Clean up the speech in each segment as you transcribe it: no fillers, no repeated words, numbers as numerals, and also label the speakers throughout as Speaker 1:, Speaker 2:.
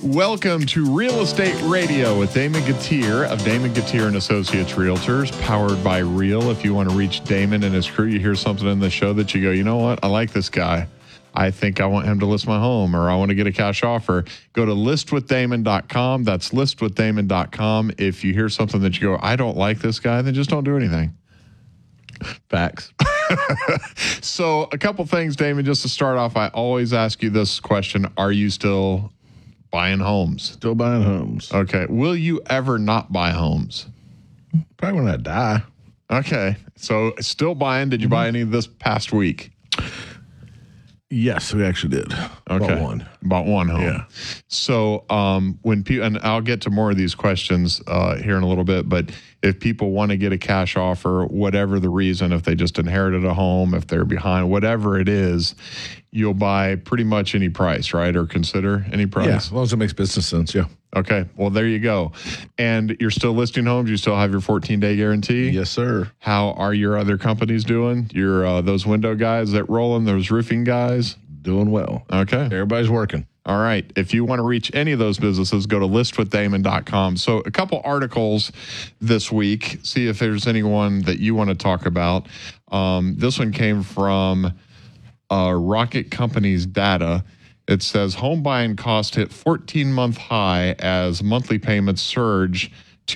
Speaker 1: Welcome to Real Estate Radio with Damon Gautier of Damon Gautier and Associates Realtors, powered by Real. If you want to reach Damon and his crew, you hear something in the show that you go, you know what? I like this guy. I think I want him to list my home, or I want to get a cash offer. Go to listwithdamon.com. That's listwithdamon.com. If you hear something that you go, I don't like this guy, then just don't do anything. Facts. So a couple things, Damon, just to start off, I always ask you this question. Are you still buying homes?
Speaker 2: Still buying homes.
Speaker 1: Okay. Will you ever not buy homes?
Speaker 2: Probably when I die.
Speaker 1: Okay. So still buying. Did you buy any this past week?
Speaker 2: Yes, we actually did.
Speaker 1: Okay. Bought one home.
Speaker 2: Yeah.
Speaker 1: So when people, and I'll get to more of these questions here in a little bit, but if people want to get a cash offer, whatever the reason, if they just inherited a home, if they're behind, whatever it is, you'll buy pretty much any price, right? Or consider any price?
Speaker 2: Yeah, as long as it makes business sense, yeah.
Speaker 1: Okay. Well, there you go. And you're still listing homes? You still have your 14-day guarantee?
Speaker 2: Yes, sir.
Speaker 1: How are your other companies doing? Your those window guys that rolling, those roofing guys?
Speaker 2: Doing well.
Speaker 1: Okay.
Speaker 2: Everybody's working.
Speaker 1: All right. If you want to reach any of those businesses, go to listwithdamon.com. So a couple articles this week. See if there's anyone that you want to talk about. This one came from Rocket Companies data. It says home buying cost hit 14-month high as monthly payments surge to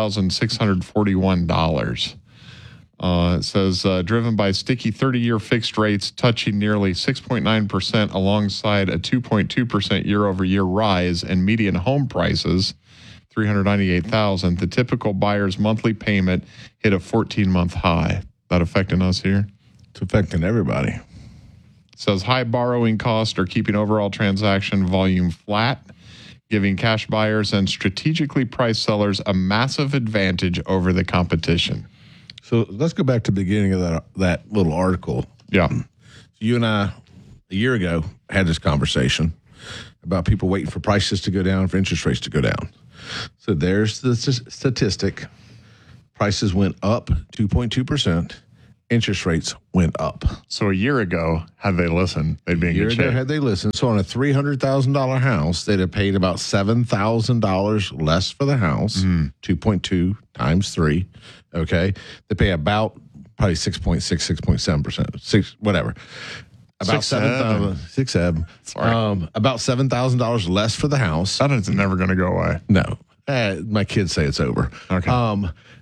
Speaker 1: $2,641. It says driven by sticky 30-year fixed rates touching nearly 6.9% alongside a 2.2% year-over-year rise in median home prices, $398,000. The typical buyer's monthly payment hit a 14-month high. That affecting us here?
Speaker 2: It's affecting everybody.
Speaker 1: It says high borrowing costs are keeping overall transaction volume flat, giving cash buyers and strategically priced sellers a massive advantage over the competition.
Speaker 2: So let's go back to the beginning of that little article.
Speaker 1: Yeah.
Speaker 2: You and I, a year ago, had this conversation about people waiting for prices to go down, for interest rates to go down. So there's the statistic. Prices went up 2.2%. Interest rates went up.
Speaker 1: So a year ago, had they listened, they'd be in good shape.
Speaker 2: A year ago, had they listened, so on a $300,000 house, they'd have paid about $7,000 less for the house, 2.2 times 3, okay? They pay about probably 6.6, 6.7%, 6, whatever. About 7,000. Sorry. About $7,000 less for the house.
Speaker 1: That is never going to go away.
Speaker 2: No. My kids say it's over.
Speaker 1: Okay.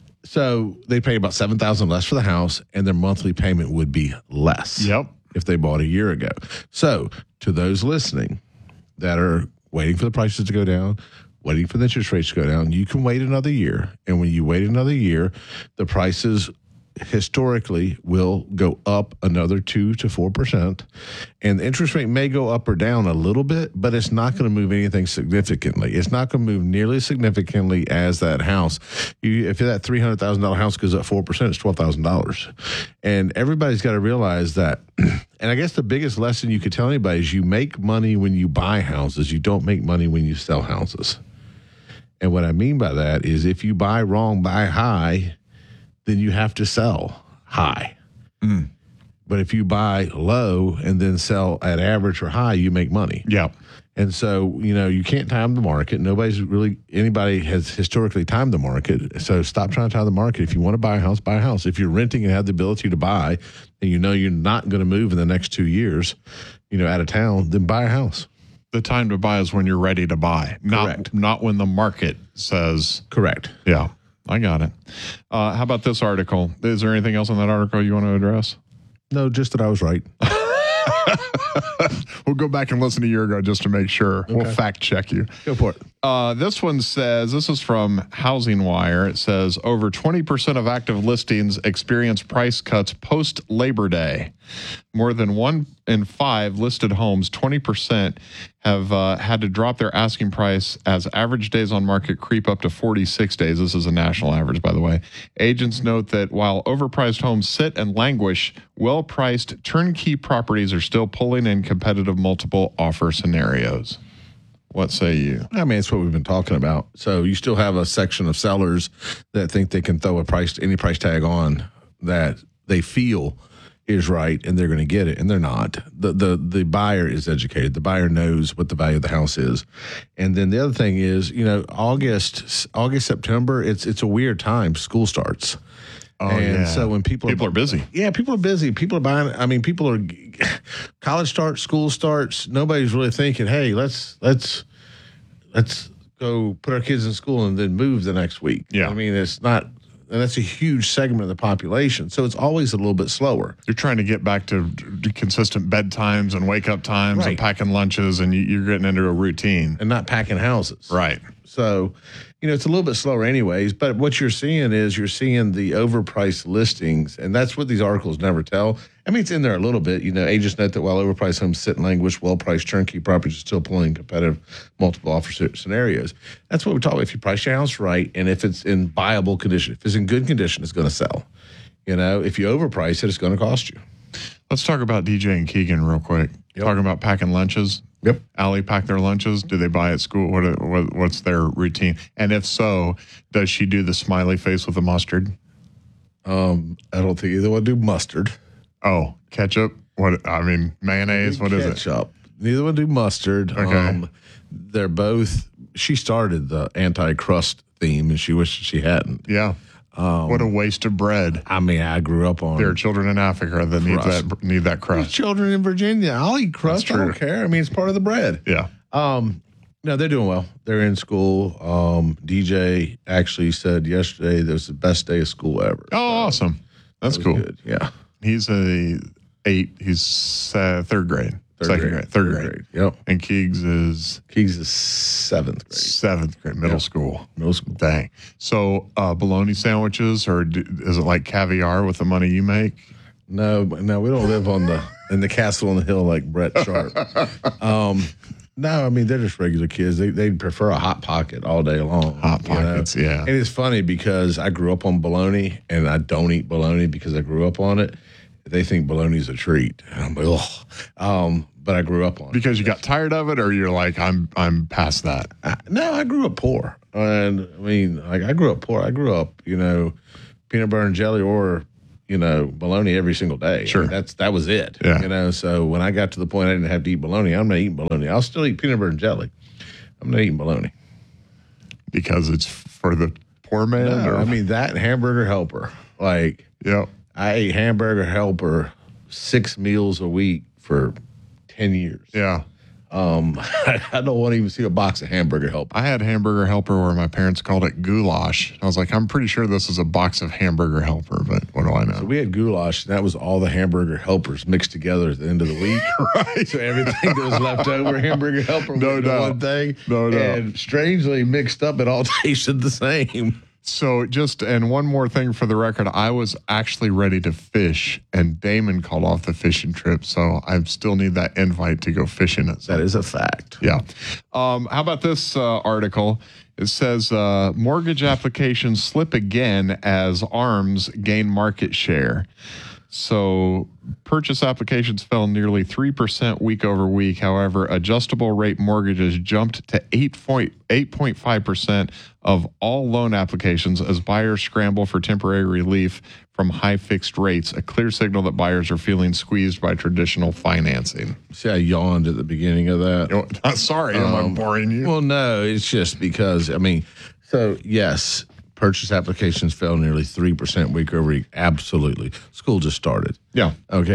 Speaker 2: So they pay about $7,000 less for the house, and their monthly payment would be less.
Speaker 1: Yep.
Speaker 2: If they bought a year ago. So to those listening that are waiting for the prices to go down, waiting for the interest rates to go down, you can wait another year. And when you wait another year, the prices historically will go up another 2 to 4%. And the interest rate may go up or down a little bit, but it's not going to move anything significantly. It's not going to move nearly significantly as that house. If that $300,000 house goes up 4%, it's $12,000. And everybody's got to realize that. And I guess the biggest lesson you could tell anybody is you make money when you buy houses. You don't make money when you sell houses. And what I mean by that is if you buy wrong, buy high, then you have to sell high. But if you buy low and then sell at average or high, you make money.
Speaker 1: Yeah.
Speaker 2: And so, you can't time the market. Anybody has historically timed the market. So stop trying to time the market. If you want to buy a house, buy a house. If you're renting and have the ability to buy and you're not going to move in the next 2 years, out of town, then buy a house.
Speaker 1: The time to buy is when you're ready to buy.
Speaker 2: Correct.
Speaker 1: Not when the market says.
Speaker 2: Correct.
Speaker 1: Yeah. I got it. How about this article? Is there anything else in that article you want to address?
Speaker 2: No, just that I was right.
Speaker 1: We'll go back and listen a year ago just to make sure. Okay. We'll fact check you.
Speaker 2: Go for it.
Speaker 1: This one says, this is from Housing Wire. It says, over 20% of active listings experience price cuts post-Labor Day. More than 1 in 5 listed homes, 20%, have had to drop their asking price as average days on market creep up to 46 days. This is a national average, by the way. Agents note that while overpriced homes sit and languish, well-priced turnkey properties are still pulling in competitive multiple offer scenarios. What say you?
Speaker 2: I mean, it's what we've been talking about. So you still have a section of sellers that think they can throw any price tag on that they feel is right and they're going to get it, and they're not. The buyer is educated. The buyer knows what the value of the house is. And then the other thing is, August, September, it's a weird time. School starts.
Speaker 1: Oh,
Speaker 2: and
Speaker 1: yeah.
Speaker 2: so when people
Speaker 1: are busy.
Speaker 2: Yeah, people are busy. People are buying. I mean, people are college starts, school starts. Nobody's really thinking, hey, let's go put our kids in school and then move the next week.
Speaker 1: Yeah.
Speaker 2: I mean, it's not. And that's a huge segment of the population. So it's always a little bit slower.
Speaker 1: You're trying to get back to consistent bedtimes and wake up times and
Speaker 2: Right.
Speaker 1: packing lunches, and you're getting into a routine.
Speaker 2: And not packing houses.
Speaker 1: Right.
Speaker 2: So, it's a little bit slower anyways. But what you're seeing is the overpriced listings. And that's what these articles never tell. I mean, it's in there a little bit. Agents note that while overpriced homes sit and languish, well-priced turnkey properties are still pulling competitive multiple offer scenarios. That's what we're talking about. If you price your house right and if it's in viable condition, if it's in good condition, it's going to sell. If you overprice it, it's going to cost you.
Speaker 1: Let's talk about DJ and Keegan real quick.
Speaker 2: Yep.
Speaker 1: Talking about packing lunches.
Speaker 2: Yep.
Speaker 1: Allie pack their lunches. Do they buy at school? What's their routine? And if so, does she do the smiley face with the mustard?
Speaker 2: I don't think either one do mustard.
Speaker 1: Oh, ketchup? Mayonnaise? What is it?
Speaker 2: Ketchup. Neither one do mustard.
Speaker 1: Okay.
Speaker 2: They're both. She started the anti-crust theme, and she wishes she hadn't.
Speaker 1: Yeah. What a waste of bread.
Speaker 2: I mean, I grew up on.
Speaker 1: There are children in Africa that need that crust.
Speaker 2: Children in Virginia, I'll eat crust. I don't care. I mean, it's part of the bread.
Speaker 1: Yeah.
Speaker 2: No, they're doing well. They're in school. DJ actually said yesterday that was the best day of school ever.
Speaker 1: Oh, awesome. That's cool.
Speaker 2: Good. Yeah.
Speaker 1: He's third grade. Third grade.
Speaker 2: Yep.
Speaker 1: And Keegs is
Speaker 2: seventh grade.
Speaker 1: Seventh grade, middle school.
Speaker 2: Middle school.
Speaker 1: Dang. So bologna sandwiches, or is it like caviar with the money you make?
Speaker 2: No, we don't live in the castle on the hill like Brett Sharp. No, I mean, they're just regular kids. They prefer a Hot Pocket all day long.
Speaker 1: Hot Pockets, yeah.
Speaker 2: And it's funny because I grew up on bologna, and I don't eat bologna because I grew up on it. They think bologna's a treat. And I'm like, ugh. But I grew up on it.
Speaker 1: Because you got tired of it, or you're like, I'm past that?
Speaker 2: No, I grew up poor. And I mean, I grew up poor. I grew up, peanut butter and jelly or, bologna every single day.
Speaker 1: Sure.
Speaker 2: I mean, that was it.
Speaker 1: Yeah.
Speaker 2: So when I got to the point I didn't have to eat bologna, I'm not eating bologna. I'll still eat peanut butter and jelly. I'm not eating bologna.
Speaker 1: Because it's for the poor man?
Speaker 2: No, I mean, that Hamburger Helper. Like,
Speaker 1: Yep.
Speaker 2: I ate Hamburger Helper 6 meals a week for 10 years.
Speaker 1: Yeah.
Speaker 2: I don't want to even see a box of Hamburger Helper.
Speaker 1: I had Hamburger Helper where my parents called it goulash. I was like, I'm pretty sure this is a box of Hamburger Helper, but what do I know?
Speaker 2: So we had goulash, and that was all the Hamburger Helpers mixed together at the end of the week.
Speaker 1: Right.
Speaker 2: So everything that was left over, Hamburger Helper,
Speaker 1: No
Speaker 2: was
Speaker 1: doubt.
Speaker 2: one thing.
Speaker 1: No doubt.
Speaker 2: And strangely mixed up, it all tasted the same.
Speaker 1: So and one more thing for the record, I was actually ready to fish, and Damon called off the fishing trip, so I still need that invite to go fishing.
Speaker 2: That is a fact.
Speaker 1: Yeah. How about this article? It says mortgage applications slip again as ARMs gain market share. So purchase applications fell nearly 3% week over week. However, adjustable rate mortgages jumped to 8.5% of all loan applications as buyers scramble for temporary relief from high fixed rates, a clear signal that buyers are feeling squeezed by traditional financing.
Speaker 2: See, I yawned at the beginning of that.
Speaker 1: Sorry, am I boring you?
Speaker 2: Well, no, it's just because, yes, purchase applications fell nearly 3% week over week. Absolutely. School just started.
Speaker 1: Yeah.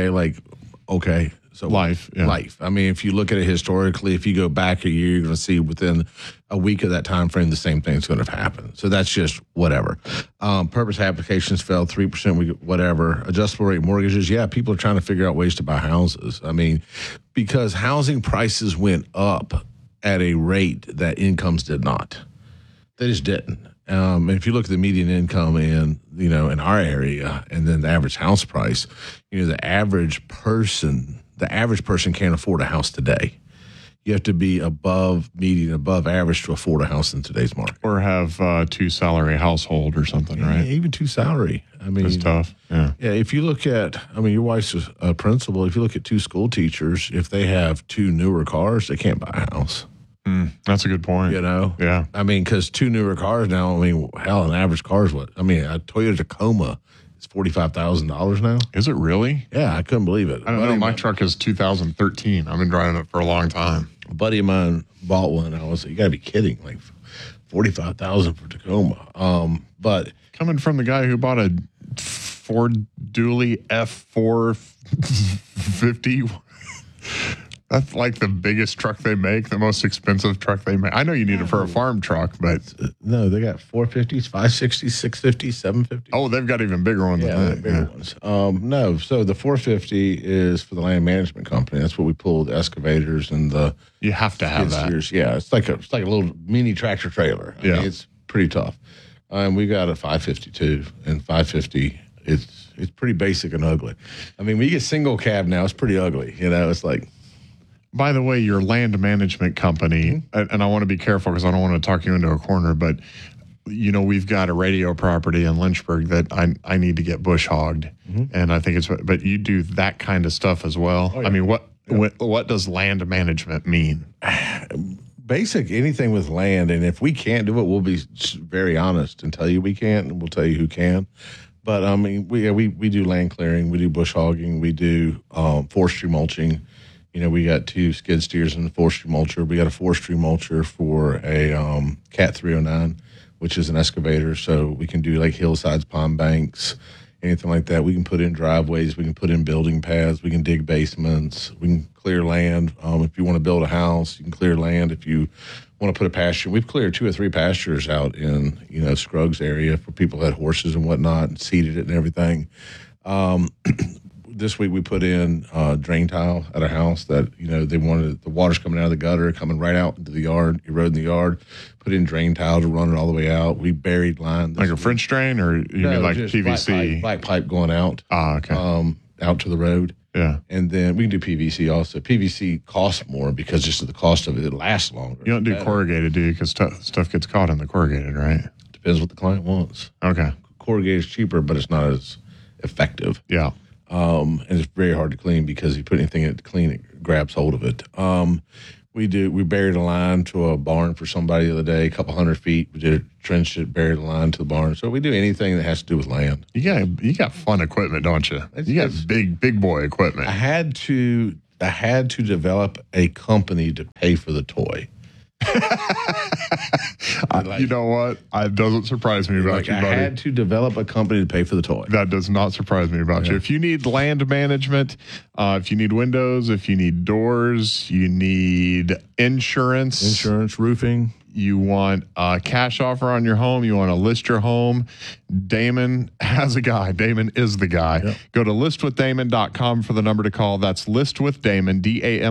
Speaker 2: Okay. So
Speaker 1: Life. Yeah.
Speaker 2: Life. I mean, if you look at it historically, if you go back a year, you're going to see within a week of that time frame, the same thing's going to happen. So that's just whatever. Purchase applications fell 3% week, whatever. Adjustable rate mortgages. Yeah, people are trying to figure out ways to buy houses. I mean, because housing prices went up at a rate that incomes did not. They just didn't. And if you look at the median income in our area, and then the average house price, the average person can't afford a house today. You have to be above median, above average to afford a house in today's market.
Speaker 1: Or have 2-salary household or something, right?
Speaker 2: Yeah, even 2-salary. I mean,
Speaker 1: It's tough. Yeah.
Speaker 2: Yeah, if you look at, your wife's a principal. If you look at 2 school teachers, if they have 2 newer cars, they can't buy a house.
Speaker 1: That's a good point. Yeah.
Speaker 2: Because 2 newer cars now, hell, an average car is what? A Toyota Tacoma It's $45,000 now.
Speaker 1: Is it really?
Speaker 2: Yeah, I couldn't believe it.
Speaker 1: I don't know. My truck is 2013. I've been driving it for a long time.
Speaker 2: A buddy of mine bought one. I was like, you got to be kidding. Like $45,000 for Tacoma. But
Speaker 1: coming from the guy who bought a Ford Dually F450, that's like the biggest truck they make, the most expensive truck they make. I know you need it for a farm truck, but
Speaker 2: no, they got 450s, 560s, 650s, 750s.
Speaker 1: Oh, they've got even bigger ones than that.
Speaker 2: Bigger ones. No, so the 450 is for the land management company. That's what we pull the excavators and the
Speaker 1: you have to have that.
Speaker 2: Steers. Yeah, it's like a little mini tractor trailer. I mean, it's pretty tough. We got a 552 and 550. It's pretty basic and ugly. I mean, when you get single cab now, it's pretty ugly. You know, it's like.
Speaker 1: By the way, your land management company, and I want to be careful because I don't want to talk you into a corner, but you know, we've got a radio property in Lynchburg that I need to get bush hogged, and I think but you do that kind of stuff as well. Oh, yeah. I mean, what does land management mean?
Speaker 2: Basic anything with land, and if we can't do it, we'll be very honest and tell you we can't, and we'll tell you who can. But I mean, we do land clearing, we do bush hogging, we do forestry mulching. You know, we got 2 skid steers and a forestry mulcher. We got a forestry mulcher for a Cat 309, which is an excavator. So we can do like hillsides, pond banks, anything like that. We can put in driveways. We can put in building paths. We can dig basements. We can clear land. If you want to build a house, you can clear land. If you want to put a pasture, we've cleared 2 or 3 pastures out in, you know, Scruggs area for people that had horses and whatnot and seeded it and everything. This week we put in drain tile at a house that, you know, they wanted the water's coming out of the gutter, coming right out into the yard, eroding the yard. Put in drain tile to run it all the way out. We buried line.
Speaker 1: Like a French drain, or you mean like PVC?
Speaker 2: Black pipe going out.
Speaker 1: Okay.
Speaker 2: Out to the road.
Speaker 1: Yeah.
Speaker 2: And then we can do PVC also. PVC costs more because just of the cost of it. It lasts longer.
Speaker 1: You don't do corrugated, do you? Because stuff gets caught in the corrugated, right?
Speaker 2: Depends what the client wants.
Speaker 1: Okay.
Speaker 2: Corrugated is cheaper, but it's not as effective.
Speaker 1: Yeah.
Speaker 2: And it's very hard to clean because you put anything in it to clean, it grabs hold of it. We buried a line to a barn for somebody the other day, a couple 100 feet. We did a trench it, buried a line to the barn. So we do anything that has to do with land.
Speaker 1: You got fun equipment, don't you? You got big boy equipment.
Speaker 2: I had to develop a company to pay for the toy.
Speaker 1: You know what? It doesn't surprise me about you, buddy.
Speaker 2: I had to develop a company to pay for the toy.
Speaker 1: That does not surprise me about you. If you need land management, if you need windows, if you need doors, you need insurance,
Speaker 2: roofing.
Speaker 1: You want a cash offer on your home. You want to list your home. Damon has a guy. Damon is the guy. Yep. Go to listwithdamon.com for the number to call. That's listwithdamon,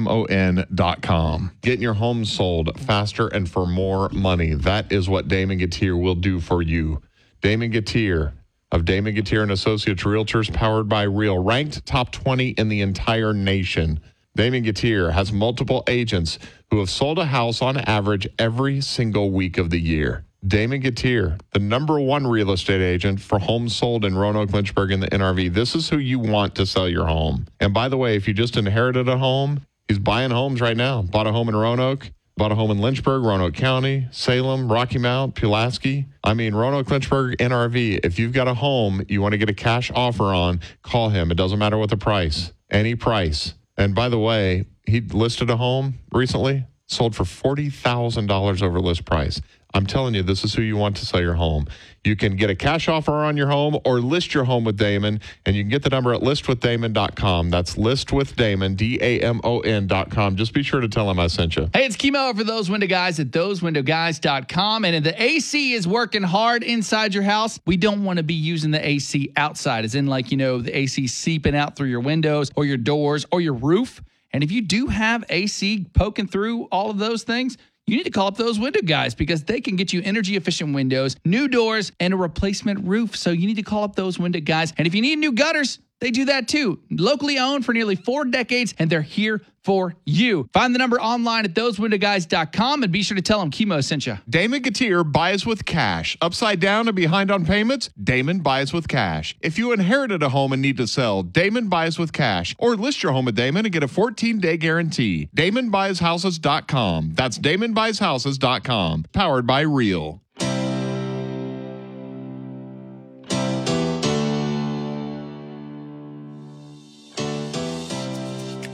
Speaker 1: DAMON.com. Getting your home sold faster and for more money. That is what Damon Gettier will do for you. Damon Gettier of Damon Gettier and Associates Realtors, powered by Real, ranked top 20 in the entire nation. Damon Gettier has multiple agents who have sold a house on average every single week of the year. Damon Gettier, the #1 real estate agent for homes sold in Roanoke, Lynchburg, and the NRV. This is who you want to sell your home. And by the way, if you just inherited a home, he's buying homes right now. Bought a home in Roanoke, bought a home in Lynchburg, Roanoke County, Salem, Rocky Mount, Pulaski. I mean, Roanoke, Lynchburg, NRV. If you've got a home you want to get a cash offer on, call him. It doesn't matter what the price, any price. And by the way, he listed a home recently, sold for $40,000 over list price. I'm telling you, this is who you want to sell your home. You can get a cash offer on your home or list your home with Damon, and you can get the number at listwithdamon.com. That's listwithdamon, DAMON.com. Just be sure to tell him I sent you.
Speaker 3: Hey, it's Kimo for Those Window Guys at thosewindowguys.com. And if the AC is working hard inside your house, we don't want to be using the AC outside, as in like, you know, the AC seeping out through your windows or your doors or your roof. And if you do have AC poking through all of those things, you need to call up Those Window Guys because they can get you energy-efficient windows, new doors, and a replacement roof. So you need to call up Those Window Guys. And if you need new gutters, they do that too. Locally owned for nearly 4 decades, and they're here for you. Find the number online at thosewindowguys.com and be sure to tell them Kimo sent you.
Speaker 1: Damon Gettier buys with cash. Upside down and behind on payments? Damon buys with cash. If you inherited a home and need to sell, Damon buys with cash. Or list your home with Damon and get a 14-day guarantee. DamonBuysHouses.com. That's DamonBuysHouses.com. Powered by Real.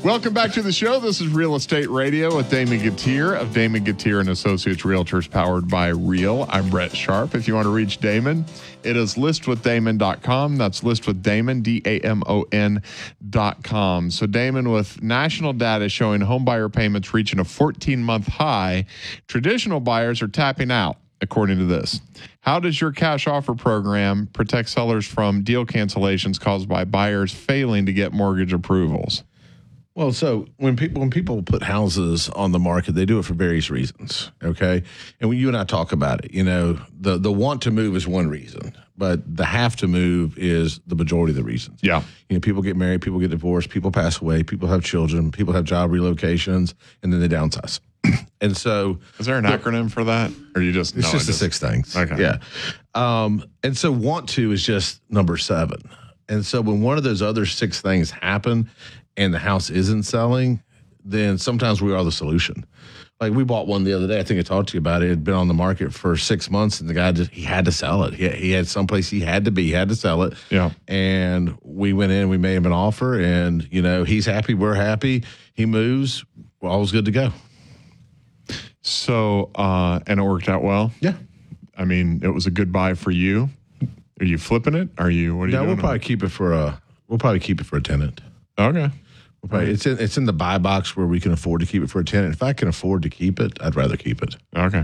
Speaker 1: Welcome back to the show. This is Real Estate Radio with Damon Gatier of Damon Gatier and Associates Realtors, powered by Real. I'm Brett Sharp. If you want to reach Damon, it is listwithdamon.com. That's listwithdamon, DAMON.com. So Damon, with national data showing home buyer payments reaching a 14-month high, traditional buyers are tapping out, according to this. How does your cash offer program protect sellers from deal cancellations caused by buyers failing to get mortgage approvals?
Speaker 2: Well, so when people put houses on the market, they do it for various reasons, okay? And when you and I talk about it, you know, the want to move is one reason, but the have to move is the majority of the reasons.
Speaker 1: Yeah.
Speaker 2: You know, people get married, people get divorced, people pass away, people have children, people have job relocations, and then they downsize. And so,
Speaker 1: is there an acronym for that, or you just?
Speaker 2: It's just the 6 things.
Speaker 1: Okay.
Speaker 2: Yeah. And so want to is just number 7. And so when one of those other 6 things happen and the house isn't selling, then sometimes we are the solution. Like we bought one the other day. I think I talked to you about it. It had been on the market for 6 months, and the guy he had to sell it. He had someplace he had to be. He had to sell it.
Speaker 1: Yeah.
Speaker 2: And we went in. We made him an offer, and you know he's happy. We're happy. He moves. We're always good to go.
Speaker 1: So, and it worked out well.
Speaker 2: Yeah.
Speaker 1: I mean, it was a good buy for you. Are you flipping it? What are you
Speaker 2: No,
Speaker 1: doing?
Speaker 2: we'll probably keep it for a tenant.
Speaker 1: Okay.
Speaker 2: It's in the buy box where we can afford to keep it for a tenant. If I can afford to keep it, I'd rather keep it.
Speaker 1: Okay.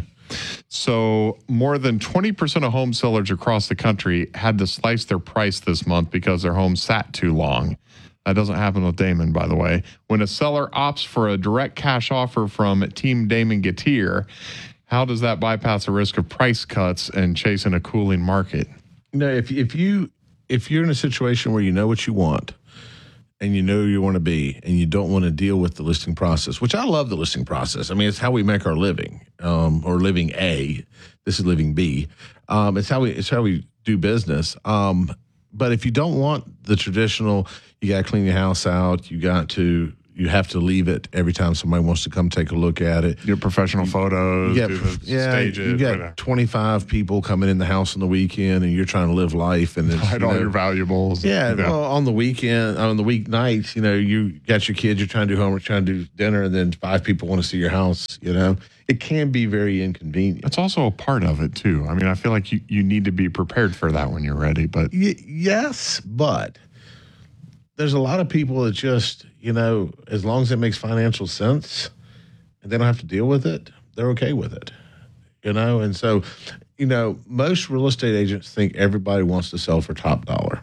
Speaker 1: So more than 20% of home sellers across the country had to slice their price this month because their home sat too long. That doesn't happen with Damon, by the way. When a seller opts for a direct cash offer from Team Damon Gatier, how does that bypass the risk of price cuts and chasing a cooling market?
Speaker 2: You know, if you're in a situation where you know what you want and you know you want to be and you don't want to deal with the listing process, which I love the listing process. I mean, it's how we make our living, or living A. This is living B. It's how we do business. But if you don't want the traditional, you got to clean your house out. You have to leave it every time somebody wants to come take a look at it.
Speaker 1: Your professional photos, stage it.
Speaker 2: You got 25 people coming in the house on the weekend, and you're trying to live life and
Speaker 1: hide all your valuables.
Speaker 2: Yeah, well, on the weekend, on the weeknights, you know, you got your kids, you're trying to do homework, trying to do dinner, and then 5 people want to see your house. You know, it can be very inconvenient.
Speaker 1: That's also a part of it too. I mean, I feel like you need to be prepared for that when you're ready. But
Speaker 2: yes, but there's a lot of people that just, you know, as long as it makes financial sense and they don't have to deal with it, they're okay with it, you know? And so, you know, most real estate agents think everybody wants to sell for top dollar.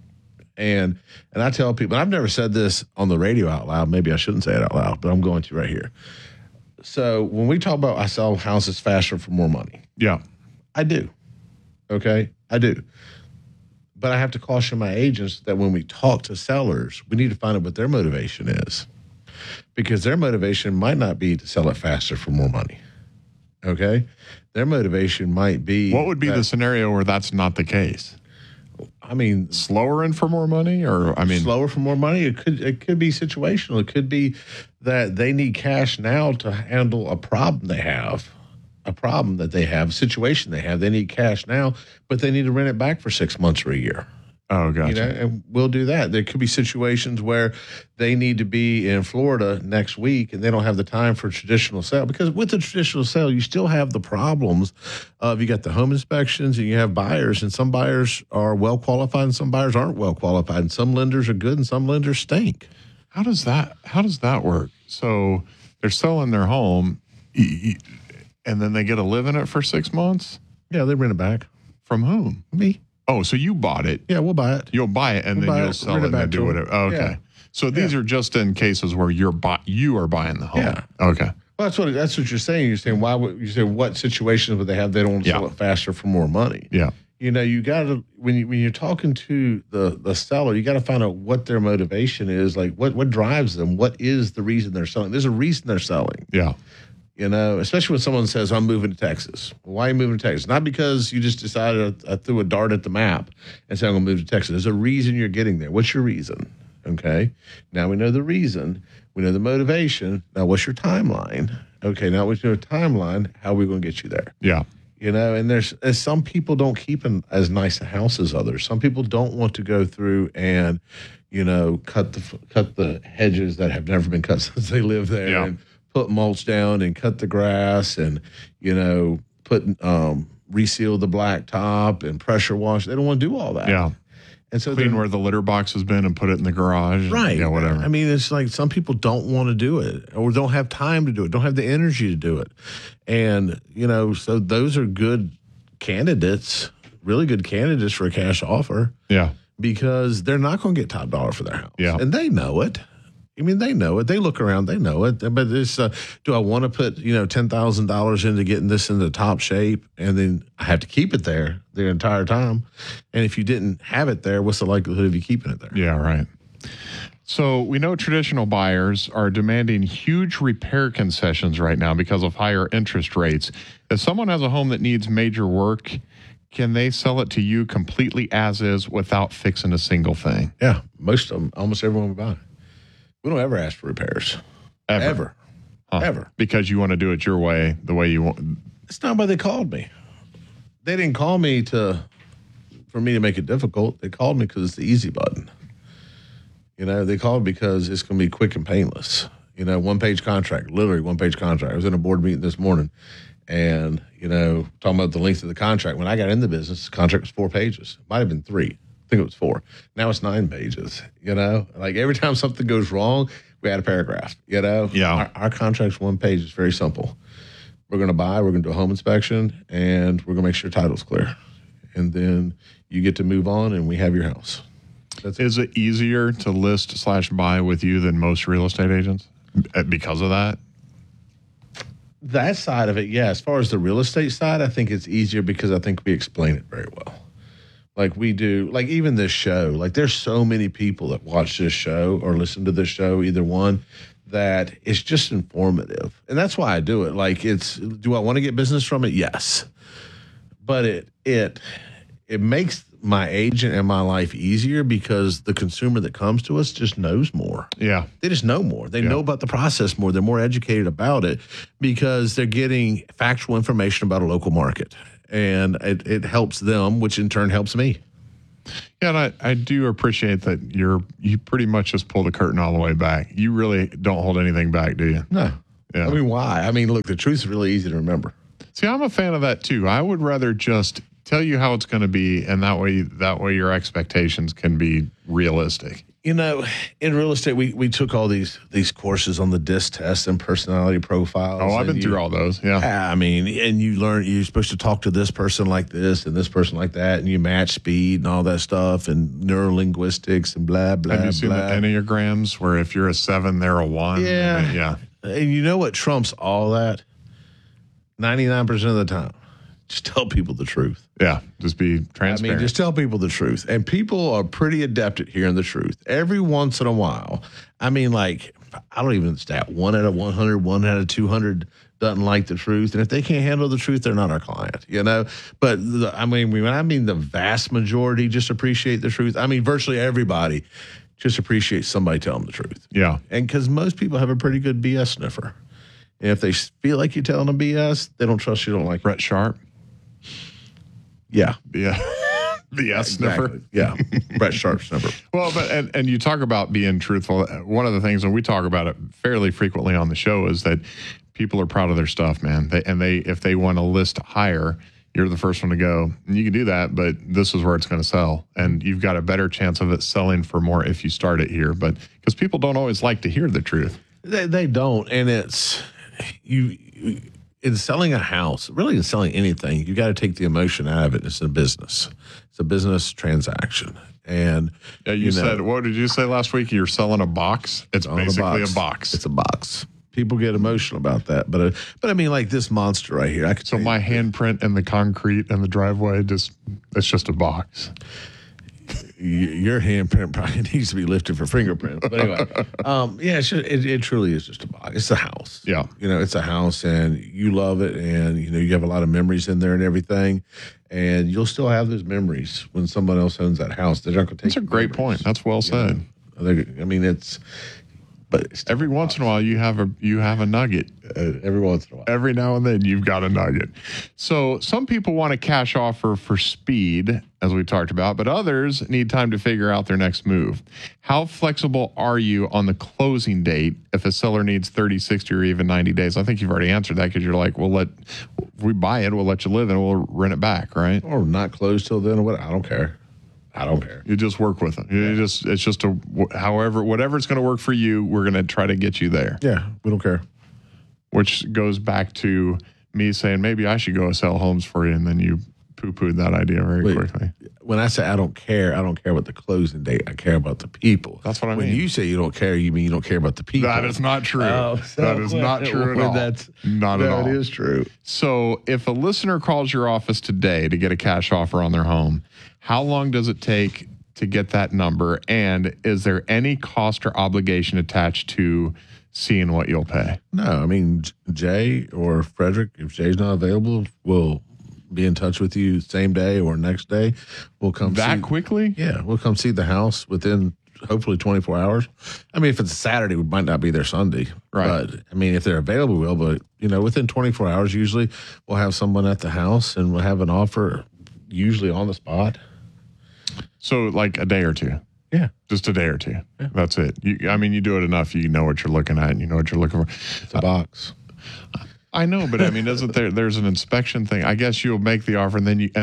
Speaker 2: And I tell people, I've never said this on the radio out loud. Maybe I shouldn't say it out loud, but I'm going to right here. So when we talk about I sell houses faster for more money.
Speaker 1: Yeah.
Speaker 2: I do. Okay? I do. But I have to caution my agents that when we talk to sellers, we need to find out what their motivation is. Because their motivation might not be to sell it faster for more money. Okay? Their motivation might be...
Speaker 1: What would be the scenario where that's not the case?
Speaker 2: I mean...
Speaker 1: Slower and for more money?
Speaker 2: Slower for more money? It could be situational. It could be that they need cash now to handle a problem they have. A situation they have. They need cash now, but they need to rent it back for 6 months or a year.
Speaker 1: Oh, gotcha.
Speaker 2: You know, and we'll do that. There could be situations where they need to be in Florida next week and they don't have the time for a traditional sale, because with the traditional sale, you still have the problems of you got the home inspections and you have buyers, and some buyers are well qualified and some buyers aren't well qualified, and some lenders are good and some lenders stink.
Speaker 1: How does that work? So they're selling their home and then they get to live in it for 6 months?
Speaker 2: Yeah, they rent it back.
Speaker 1: From whom?
Speaker 2: Me.
Speaker 1: Oh, so you bought it.
Speaker 2: Yeah, we'll buy it.
Speaker 1: You'll buy it and then you'll sell it and then do whatever. Okay.
Speaker 2: Yeah.
Speaker 1: So these are just in cases where you are buying the home.
Speaker 2: Yeah.
Speaker 1: Okay.
Speaker 2: Well, that's what you're saying. You're saying why would you say what situations would they have? They don't want to sell it faster for more money.
Speaker 1: Yeah.
Speaker 2: You know, you got to when you're talking to the seller, you got to find out what their motivation is. Like what drives them. What is the reason they're selling? There's a reason they're selling.
Speaker 1: Yeah.
Speaker 2: You know, especially when someone says, I'm moving to Texas. Well, why are you moving to Texas? Not because you just decided I threw a dart at the map and said, I'm going to move to Texas. There's a reason you're getting there. What's your reason? Okay. Now we know the reason. We know the motivation. Now, what's your timeline? Okay. Now we know the timeline. How are we going to get you there?
Speaker 1: Yeah.
Speaker 2: You know, and there's some people don't keep as nice a house as others. Some people don't want to go through and, you know, cut the hedges that have never been cut since they live there,
Speaker 1: Yeah.
Speaker 2: and put mulch down and cut the grass and, you know, put reseal the blacktop and pressure wash. They don't want to do all that.
Speaker 1: Yeah.
Speaker 2: And so
Speaker 1: Clean
Speaker 2: they're-
Speaker 1: where the litter box has been and put it in the garage.
Speaker 2: Right.
Speaker 1: Yeah, whatever.
Speaker 2: I mean, it's like some people don't want to do it or don't have time to do it, don't have the energy to do it. And, you know, so those are good candidates, really good candidates for a cash offer
Speaker 1: yeah.
Speaker 2: because they're not going to get top dollar for their house.
Speaker 1: Yeah.
Speaker 2: And they know it. I mean, they know it. They look around, they know it. But it's, do I want to put, you know, $10,000 into getting this into top shape and then I have to keep it there the entire time? And if you didn't have it there, what's the likelihood of you keeping it there?
Speaker 1: Yeah, right. So we know traditional buyers are demanding huge repair concessions right now because of higher interest rates. If someone has a home that needs major work, can they sell it to you completely as is without fixing a single thing?
Speaker 2: Yeah, most of them, almost everyone we buy. We don't ever ask for repairs. Ever.
Speaker 1: Huh.
Speaker 2: Ever.
Speaker 1: Because you want to do it your way, the way you want.
Speaker 2: It's not why they called me. They didn't call me for me to make it difficult. They called me because it's the easy button. You know, they called because it's going to be quick and painless. You know, one-page contract, literally one-page contract. I was in a board meeting this morning and, you know, talking about the length of the contract. When I got in the business, the contract was 4 pages. Might have been 3. I think it was 4. Now it's 9 pages, you know? Like every time something goes wrong, we add a paragraph, you know?
Speaker 1: Yeah.
Speaker 2: Our contract's 1 page. It's very simple. We're going to buy, we're going to do a home inspection, and we're going to make sure title's clear. And then you get to move on, and we have your house.
Speaker 1: Is it easier to list/buy with you than most real estate agents because of that?
Speaker 2: That side of it, yeah. As far as the real estate side, I think it's easier because I think we explain it very well. Like we do, like even this show, like there's so many people that watch this show or listen to this show, either one, that it's just informative. And that's why I do it. Like do I want to get business from it? Yes. But it makes my agent and my life easier because the consumer that comes to us just knows more.
Speaker 1: Yeah.
Speaker 2: They just know more. They know about the process more. They're more educated about it because they're getting factual information about a local market. And it helps them, which in turn helps me.
Speaker 1: Yeah, and I do appreciate that you pretty much just pull the curtain all the way back. You really don't hold anything back, do you?
Speaker 2: No.
Speaker 1: Yeah.
Speaker 2: I mean, why? I mean, look, the truth is really easy to remember.
Speaker 1: See, I'm a fan of that too. I would rather just tell you how it's going to be, and that way your expectations can be realistic.
Speaker 2: You know, in real estate, we took all these courses on the DISC test and personality profiles.
Speaker 1: Oh, I've been through all those. Yeah.
Speaker 2: I mean, and you learn you're supposed to talk to this person like this and this person like that, and you match speed and all that stuff and neurolinguistics and blah, blah,
Speaker 1: Have you seen
Speaker 2: blah.
Speaker 1: the Enneagrams where if you're a 7, they're a 1?
Speaker 2: Yeah.
Speaker 1: Yeah.
Speaker 2: And you know what trumps all that? 99% of the time. Just tell people the truth.
Speaker 1: Yeah. Just be transparent.
Speaker 2: I mean, just tell people the truth. And people are pretty adept at hearing the truth. Every once in a while, I mean, like, I don't even stat 1 out of 100, 1 out of 200 doesn't like the truth. And if they can't handle the truth, they're not our client, you know? But when I mean the vast majority just appreciate the truth, I mean, virtually everybody just appreciates somebody telling them the truth.
Speaker 1: Yeah.
Speaker 2: And because most people have a pretty good BS sniffer. And if they feel like you're telling them BS, they don't trust you, don't like you.
Speaker 1: Brett Sharp.
Speaker 2: Yeah.
Speaker 1: Yeah. BS sniffer.
Speaker 2: Exactly. Yeah. Brett Sharp sniffer.
Speaker 1: Well, but and you talk about being truthful. One of the things, and we talk about it fairly frequently on the show, is that people are proud of their stuff, man. If they want to list higher, you're the first one to go. And you can do that, but this is where it's going to sell, and you've got a better chance of it selling for more if you start it here. But because people don't always like to hear the truth.
Speaker 2: They don't, and it's in selling a house, really in selling anything, you got to take the emotion out of it. It's a business. It's a business transaction. And
Speaker 1: Yeah, you said, what did you say last week? You're selling a box. It's basically a box.
Speaker 2: It's a box. People get emotional about that, but I mean, like this monster right here. I could
Speaker 1: So
Speaker 2: say,
Speaker 1: my handprint in the concrete and the driveway, it's just a box.
Speaker 2: your handprint probably needs to be lifted for fingerprints. But anyway, yeah, it truly is just a box. It's a house.
Speaker 1: Yeah.
Speaker 2: You know, it's a house, and you love it, and you know you have a lot of memories in there and everything, and you'll still have those memories when someone else owns that house. They're not going to take.
Speaker 1: That's a great point. That's well said.
Speaker 2: I mean, but it's
Speaker 1: Every once in a while, you have a nugget.
Speaker 2: every once in a while.
Speaker 1: Every now and then, you've got a nugget. So some people want a cash offer for speed, as we talked about, but others need time to figure out their next move. How flexible are you on the closing date if a seller needs 30, 60, or even 90 days? I think you've already answered that because you're like, if we buy it, we'll let you live and we'll rent it back, right?
Speaker 2: Or not closed till then or what? I don't care.
Speaker 1: You just work with it. It's just whatever it's going to work for you, we're going to try to get you there.
Speaker 2: Yeah, we don't care.
Speaker 1: Which goes back to me saying maybe I should go sell homes for you, and then you poo-pooed that idea very quickly.
Speaker 2: When I say I don't care about the closing date. I care about the people.
Speaker 1: That's what I mean.
Speaker 2: When you say you don't care, you mean you don't care about the people.
Speaker 1: That is not true.
Speaker 2: Oh,
Speaker 1: that is not true at all. Not at all.
Speaker 2: That is true.
Speaker 1: So if a listener calls your office today to get a cash offer on their home, how long does it take to get that number? And is there any cost or obligation attached to seeing what you'll pay?
Speaker 2: No, I mean, Jay or Frederick, if Jay's not available, we'll be in touch with you same day or next day. We'll come
Speaker 1: quickly?
Speaker 2: Yeah, we'll come see the house within hopefully 24 hours. I mean, if it's a Saturday, we might not be there Sunday.
Speaker 1: Right.
Speaker 2: But, I mean, if they're available, we'll. But, within 24 hours, usually we'll have someone at the house and we'll have an offer usually on the spot.
Speaker 1: So like a day or two?
Speaker 2: Yeah.
Speaker 1: Just a day or two. Yeah. That's it. You do it enough, you know what you're looking at and you know what you're looking for.
Speaker 2: It's a box.
Speaker 1: I know, but I mean, isn't there's an inspection thing? I guess you'll make the offer and then you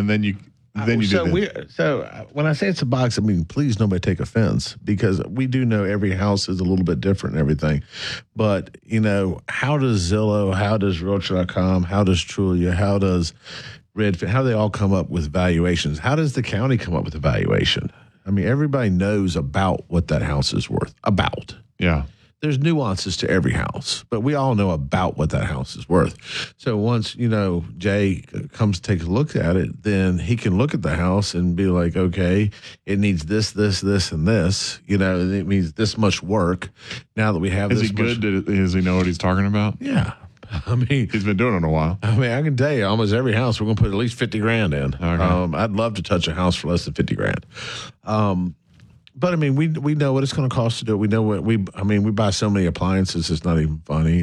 Speaker 1: do.
Speaker 2: So when I say it's a box, I mean, please nobody take offense because we do know every house is a little bit different and everything. But, how does Zillow, how does Realtor.com, how does Trulia, how does Redfin, how do they all come up with valuations? How does the county come up with a valuation? I mean, everybody knows about what that house is worth.
Speaker 1: Yeah.
Speaker 2: There's nuances to every house, but we all know about what that house is worth. So once, Jay comes to take a look at it, then he can look at the house and be like, okay, it needs this, this, this, and this. It means this much work. Now that we have
Speaker 1: Is
Speaker 2: this
Speaker 1: he good? Does he know what he's talking about?
Speaker 2: Yeah. I mean,
Speaker 1: he's been doing it a while.
Speaker 2: I mean, I can tell you almost every house we're going to put at least $50,000 in.
Speaker 1: Okay.
Speaker 2: I'd love to touch a house for less than $50,000. But I mean, we know what it's going to cost to do it. We know we buy so many appliances, it's not even funny.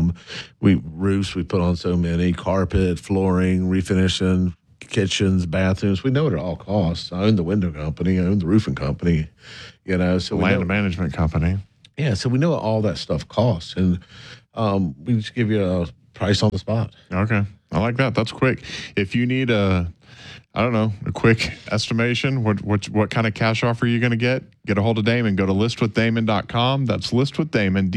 Speaker 2: Roofs, we put on so many, carpet, flooring, refinishing, kitchens, bathrooms. We know what it all costs. I own the window company, I own the roofing company, so
Speaker 1: land management company.
Speaker 2: Yeah, so we know what all that stuff costs, and we just give you a price on the spot.
Speaker 1: Okay, I like that. That's quick. If you need a quick estimation, what kind of cash offer are you going to get a hold of Damon. Go to listwithdamon.com. That's listwithdamon,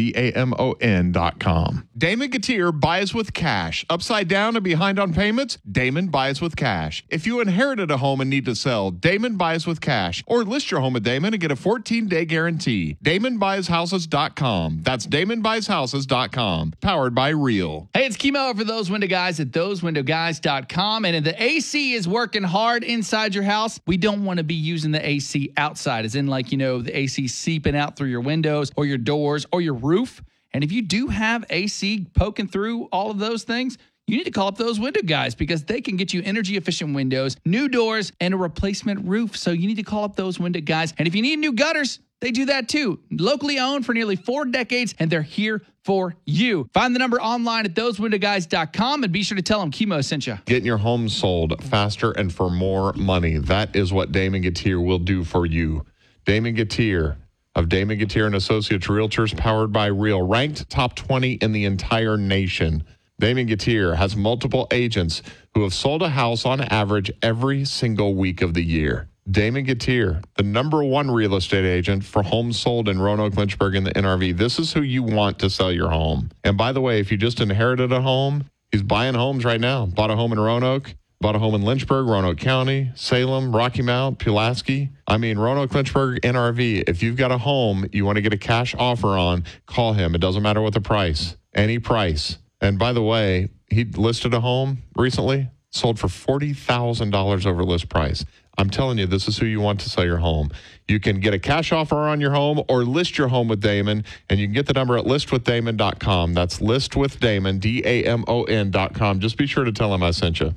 Speaker 1: DAMON.com. Damon Gautier buys with cash. Upside down and behind on payments? Damon buys with cash. If you inherited a home and need to sell, Damon buys with cash. Or list your home with Damon and get a 14-day guarantee. DamonBuysHouses.com. That's DamonBuysHouses.com. Powered by Real.
Speaker 3: Hey, it's Kimo for Those Window Guys at ThoseWindowGuys.com. And if the AC is working hard inside your house, we don't want to be using the AC outside, as in the AC seeping out through your windows or your doors or your roof. And if you do have AC poking through all of those things, you need to call up Those Window Guys because they can get you energy efficient windows, new doors, and a replacement roof. So you need to call up Those Window Guys. And if you need new gutters, they do that too. Locally owned for nearly 4 decades, and they're here for you. Find the number online at thosewindowguys.com and be sure to tell them Kimo sent you.
Speaker 1: Getting your home sold faster and for more money. That is what Damon Gautier will do for you. Damon Gautier of Damon Gautier and Associates Realtors, powered by Real, ranked top 20 in the entire nation. Damon Gautier has multiple agents who have sold a house on average every single week of the year. Damon Gautier, the #1 real estate agent for homes sold in Roanoke, Lynchburg, and the NRV. This is who you want to sell your home. And by the way, if you just inherited a home, he's buying homes right now. Bought a home in Roanoke. Bought a home in Lynchburg, Roanoke County, Salem, Rocky Mount, Pulaski. Roanoke, Lynchburg, NRV. If you've got a home you want to get a cash offer on, call him. It doesn't matter what the price, any price. And by the way, he listed a home recently, sold for $40,000 over list price. I'm telling you, this is who you want to sell your home. You can get a cash offer on your home or list your home with Damon, and you can get the number at listwithdamon.com. That's listwithdamon, DAMON.com. Just be sure to tell him I sent you.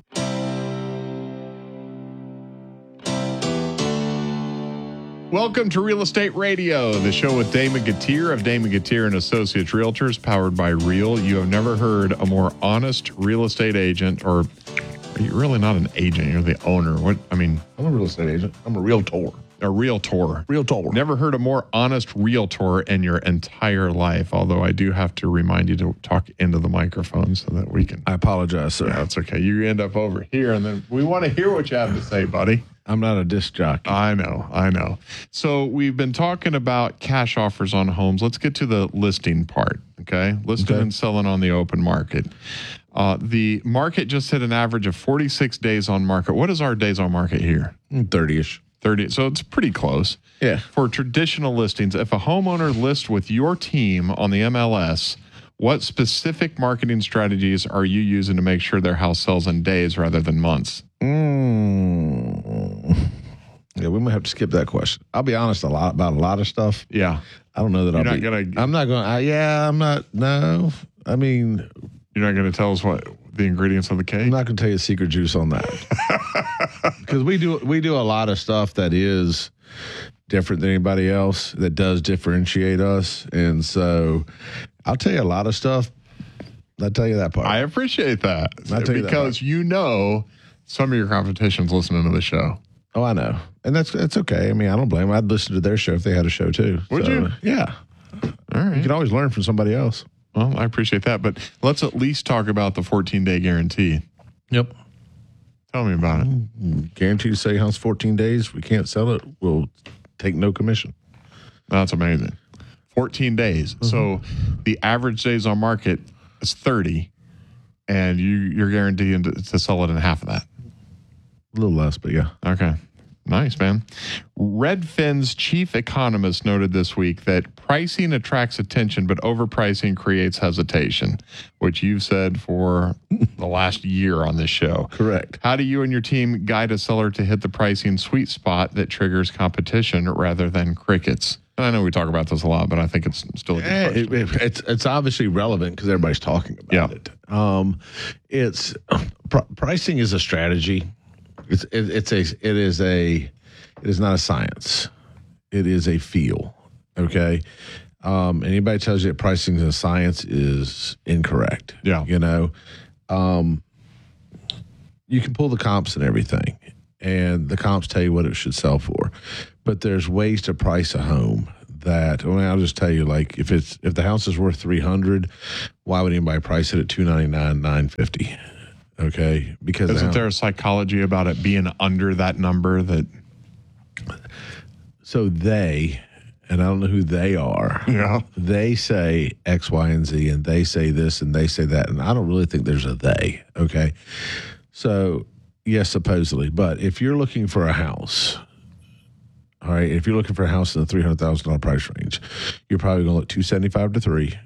Speaker 1: Welcome to Real Estate Radio, the show with Damon Gautier of Damon Gautier and Associates Realtors, powered by Real. You have never heard a more honest real estate agent, or you're really not an agent, you're the owner.
Speaker 2: I'm a real estate agent. I'm a realtor.
Speaker 1: A realtor.
Speaker 2: Realtor.
Speaker 1: Never heard a more honest realtor in your entire life, although I do have to remind you to talk into the microphone so that we can.
Speaker 2: I apologize, sir.
Speaker 1: That's okay. You end up over here, and then we want to hear what you have to say, buddy.
Speaker 2: I'm not a disc jockey.
Speaker 1: I know. So we've been talking about cash offers on homes. Let's get to the listing part, okay? Listing and selling on the open market. The market just hit an average of 46 days on market. What is our days on market here?
Speaker 2: 30-ish.
Speaker 1: 30. So it's pretty close.
Speaker 2: Yeah.
Speaker 1: For traditional listings, if a homeowner lists with your team on the MLS, what specific marketing strategies are you using to make sure their house sells in days rather than months?
Speaker 2: Yeah, we might have to skip that question. I'll be honest about a lot of stuff.
Speaker 1: Yeah.
Speaker 2: I don't know that
Speaker 1: You're
Speaker 2: I'm not going to. No. I mean,
Speaker 1: you're not going to tell us what the ingredients of the cake?
Speaker 2: I'm not going to tell you secret juice on that. Because we do a lot of stuff that is different than anybody else, that does differentiate us. And so I'll tell you a lot of stuff. I'll tell you that part.
Speaker 1: I appreciate that.
Speaker 2: I'll tell you that
Speaker 1: because
Speaker 2: part.
Speaker 1: Some of your competition's listening to the show.
Speaker 2: Oh, I know. And that's okay. I mean, I don't blame them. I'd listen to their show if they had a show too.
Speaker 1: Would you?
Speaker 2: Yeah.
Speaker 1: All right.
Speaker 2: You can always learn from somebody else.
Speaker 1: Well, I appreciate that. But let's at least talk about the 14-day guarantee.
Speaker 2: Yep.
Speaker 1: Tell me about it.
Speaker 2: Guaranteed to say house 14 days. We can't sell it. We'll take no commission.
Speaker 1: That's amazing. 14 days. Mm-hmm. So the average days on market is 30, and you're guaranteed to sell it in half of that.
Speaker 2: A little less, but yeah.
Speaker 1: Okay. Nice, man. Redfin's chief economist noted this week that pricing attracts attention, but overpricing creates hesitation, which you've said for the last year on this show.
Speaker 2: Correct.
Speaker 1: How do you and your team guide a seller to hit the pricing sweet spot that triggers competition rather than crickets? I know we talk about this a lot, but I think it's still a good question.
Speaker 2: It's obviously relevant because everybody's talking about it. Pricing is a strategy. It is not a science. It is a feel. Okay. Anybody tells you that pricing is a science is incorrect.
Speaker 1: Yeah.
Speaker 2: You can pull the comps and everything, and the comps tell you what it should sell for, but there's ways to price a home that, I'll just tell you, like if the house is worth $300, why would anybody price it at $299, $950? Okay, because
Speaker 1: isn't there a psychology about it being under that number that?
Speaker 2: So they, and I don't know who they are.
Speaker 1: Yeah,
Speaker 2: they say X, Y, and Z, and they say this, and they say that, and I don't really think there's a they. Okay, so yes, supposedly, but if you're looking for a house, all right, if you're looking for a house in the $300,000 price range, you're probably going to look $275 to $300,000.